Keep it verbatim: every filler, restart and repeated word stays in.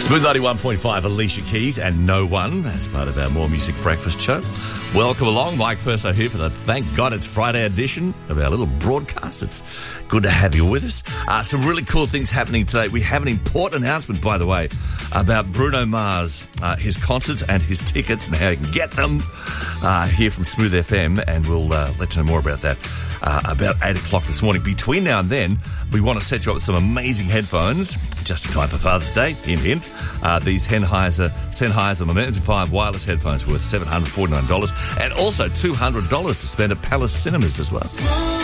Smooth ninety-one point five, Alicia Keys and No One as part of our More Music Breakfast show. Welcome along. Mike Purso here for the Thank God It's Friday edition of our little broadcast. It's good to have you with us. Uh, some really cool things happening today. We have an important announcement, by the way, about Bruno Mars, uh, his concerts and his tickets and how you can get them uh, here from Smooth F M, and we'll uh, let you know more about that uh, about eight o'clock this morning. Between now and then, we want to set you up with some amazing headphones, just in time for Father's Day, hint, hint. Uh, these Sennheiser, Sennheiser Momentum five wireless headphones worth seven hundred forty-nine dollars, and also two hundred dollars to spend at Palace Cinemas as well.